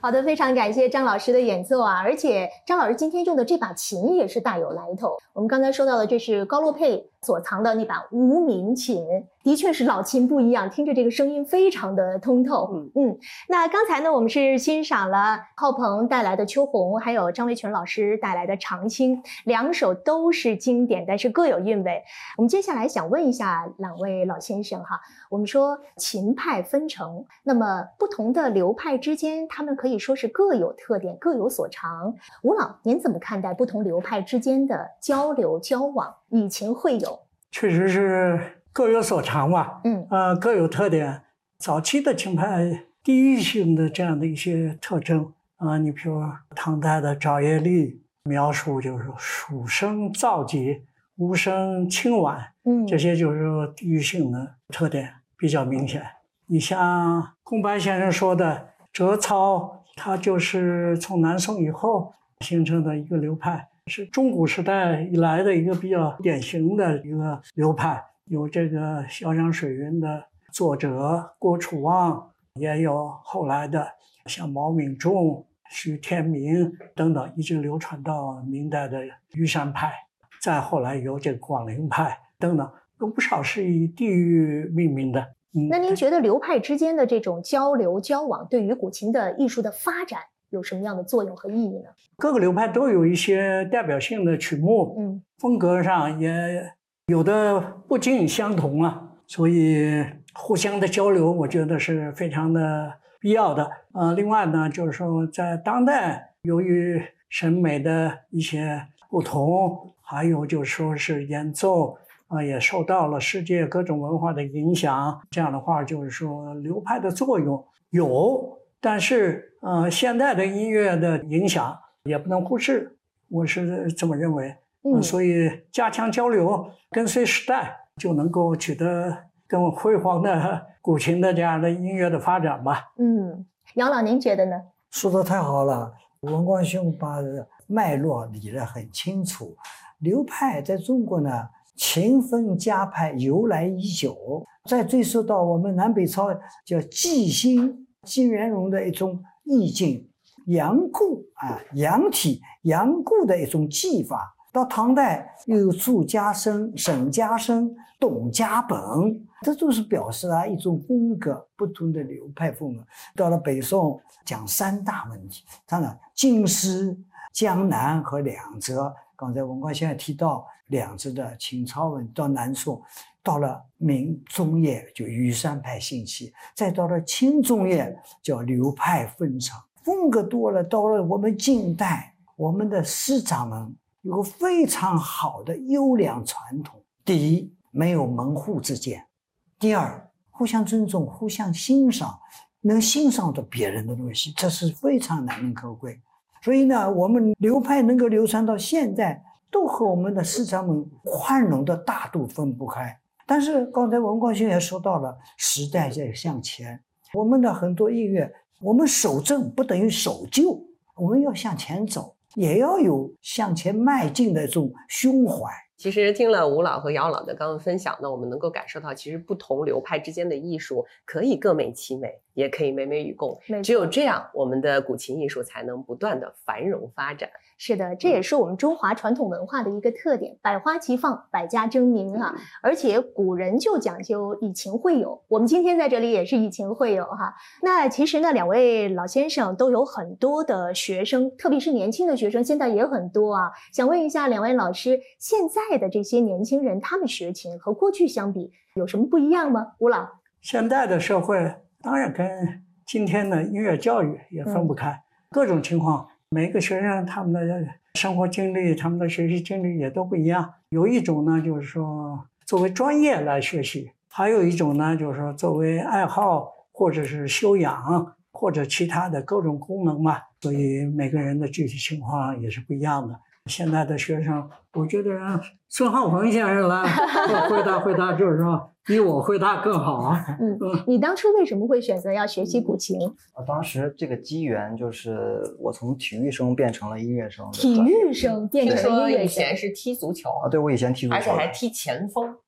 好的，非常感谢张老师的演奏啊！而且张老师今天用的这把琴也是大有来头。我们刚才说到的，这是高洛佩所藏的那把无名琴，的确是老琴不一样，听着这个声音非常的通透。那刚才呢，我们是欣赏了浩鹏带来的《秋红》，还有张维权老师带来的《长青》，两首都是经典，但是各有韵味。我们接下来想问一下两位老先生哈，我们说琴派分成，那么不同的流派之间，他们可以说是各有特点，各有所长。吴老，您怎么看待不同流派之间的交流交往，以琴会友？ 确实是各有所长吧。各有特点。早期的琴派地域性的这样的一些特征你比如唐代的赵业立描述就是蜀声燥急，吴声清婉，这些就是说地域性的特点比较明显。你像宫白先生说的折操，它就是从南宋以后形成的一个流派，是中古时代以来的一个比较典型的一个流派。有这个《潇湘水云》的作者郭楚望，也有后来的像毛秉仲、徐天明等等，一直流传到明代的虞山派，再后来有这个广陵派等等，有不少是以地域命名的。 那您觉得流派之间的这种交流交往对于古琴的艺术的发展有什么样的作用和意义呢？ 各个流派都有一些代表性的曲目，风格上也有的不尽相同所以互相的交流我觉得是非常的必要的。另外呢，就是说在当代由于审美的一些不同，还有就是说是演奏也受到了世界各种文化的影响，这样的话就是说流派的作用有，但是现代的音乐的影响也不能忽视，我是这么认为。所以加强交流，跟随时代，就能够取得更辉煌的古琴的这样的音乐的发展吧。 杨老您觉得呢？ 说得太好了，文光兄把脉络理得很清楚。流派在中国呢，琴分家派由来已久，再追溯到我们南北朝叫纪兴纪元荣的一种意境，阳固阳体阳固的一种技法。到唐代又有祝家生、沈家生、董家本，这都是表示一种风格不同的流派风格。到了北宋讲三大问题，当然京师、江南和两浙。刚才文光先生提到两浙的秦朝文，到南宋，到了明中叶就虞山派兴起，再到了清中叶叫流派分成，风格多了。到了我们近代，我们的师长们有个非常好的优良传统。第一，没有门户之见；第二，互相尊重，互相欣赏，能欣赏到别人的东西，这是非常难能可贵。所以呢，我们流派能够流传到现在，都和我们的师长们宽容的大度分不开。但是刚才文光兄也说到了，时代在向前，我们的很多音乐，我们守正不等于守旧，我们要向前走，也要有向前迈进的这种胸怀。 其实听了吴老和姚老的刚刚分享呢，我们能够感受到，其实不同流派之间的艺术可以各美其美，也可以美美与共。只有这样，我们的古琴艺术才能不断的繁荣发展。 是的，这也是我们中华传统文化的一个特点，百花齐放，百家争鸣而且古人就讲究以琴会友，我们今天在这里也是以琴会友那其实呢，两位老先生都有很多的学生，特别是年轻的学生，现在也很多想问一下两位老师，现在的这些年轻人，他们学琴和过去相比有什么不一样吗？吴老， 现在的社会当然跟今天的音乐教育也分不开，各种情况，每个学生他们的生活经历，他们的学习经历也都不一样。有一种呢，就是说作为专业来学习，还有一种呢，就是说作为爱好或者是修养或者其他的各种功能嘛，所以每个人的具体情况也是不一样的。现在的学生，我觉得让孙浩鹏先生来回答，就是说比我回答更好你当初为什么会选择要学习古琴？ 当时这个机缘就是我从体育生变成了音乐生。 体育生变成了音乐生， 以前是踢足球对，我以前踢足球， 而且还踢前锋。 对，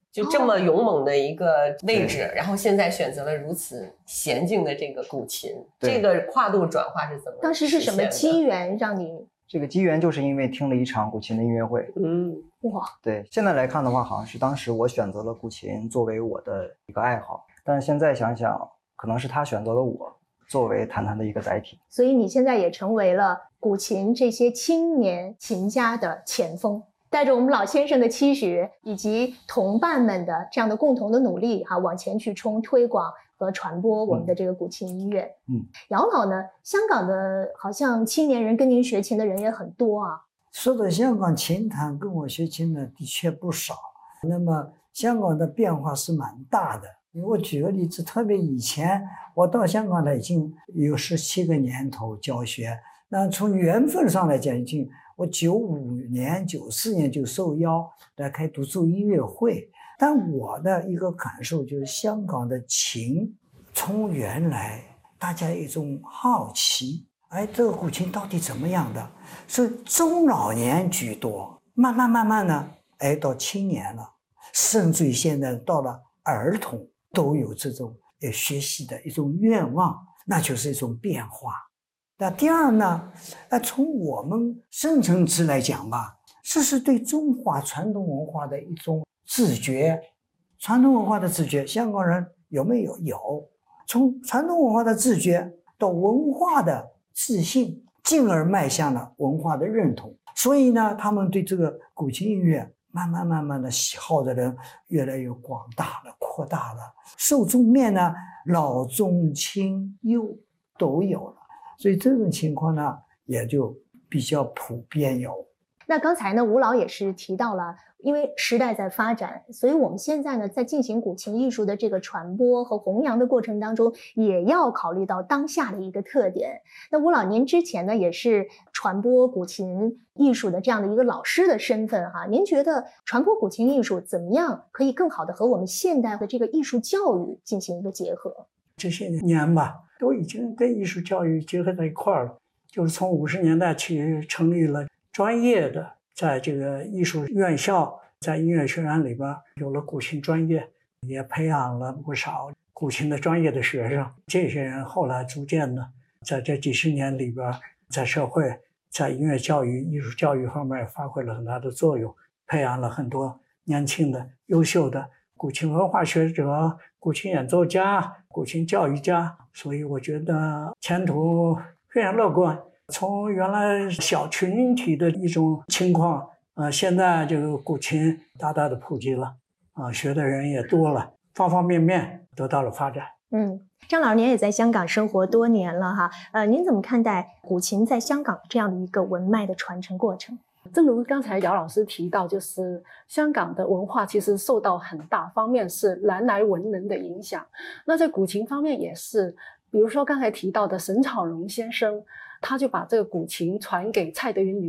就这么勇猛的一个位置，然后现在选择了如此娴静的这个古琴，这个跨度转化是怎么？ 当时是什么机缘让你？ 这个机缘就是因为听了一场古琴的音乐会。 哇， 对，现在来看的话，好像是当时我选择了古琴作为我的一个爱好，但是现在想想，可能是他选择了我作为弹弹的一个载体。 所以你现在也成为了古琴这些青年琴家的前锋。带着我们老先生的期许以及同伴们的这样的共同的努力往前去冲推广和传播我们的这个古琴音乐。姚老呢，香港的好像青年人跟您学琴的人也很多啊。 说到香港琴坛跟我学琴的的确不少，那么香港的变化是蛮大的。我举个例子，特别以前我到香港来已经有17个年头教学，那从缘分上来讲，已经我95年、94年就受邀来开独奏音乐会。但我的一个感受就是，香港的琴从原来大家一种好奇，这个古琴到底怎么样的，是中老年居多，慢慢呢，到青年了，甚至于现在到了儿童都有这种学习的一种愿望，那就是一种变化。那第二呢，从我们深层次来讲吧，这是对中华传统文化的一种自觉。传统文化的自觉，香港人有没有？有。从传统文化的自觉到文化的自信，进而迈向了文化的认同。所以呢，他们对这个古琴音乐慢慢的喜好的人越来越广大了，扩大了。受众面呢，老中青幼都有了。所以这种情况呢，也就比较普遍有。 那刚才呢，吴老也是提到了，因为时代在发展，所以我们现在呢，在进行古琴艺术的这个传播和弘扬的过程当中，也要考虑到当下的一个特点。那吴老，您之前呢，也是传播古琴艺术的这样的一个老师的身份您觉得传播古琴艺术怎么样可以更好的和我们现代的这个艺术教育进行一个结合？ 这些年吧，都已经跟艺术教育结合在一块儿了。就是从50年代起成立了专业的，在这个艺术院校，在音乐学院里边有了古琴专业，也培养了不少古琴的专业的学生。这些人后来逐渐的，在这几十年里边，在社会、在音乐教育、艺术教育方面发挥了很大的作用，培养了很多年轻的、优秀的古琴文化学者、古琴演奏家、古琴教育家。所以我觉得前途非常乐观。从原来小群体的一种情况，现在这个古琴大大的普及了，学的人也多了，方方面面得到了发展。 张老师您也在香港生活多年了您怎么看待古琴在香港这样的一个文脉的传承过程？ 正如刚才姚老师提到，就是香港的文化其实受到很大方面是南来文人的影响，那在古琴方面也是，比如说刚才提到的沈草龙先生，他就把这个古琴传给蔡德云女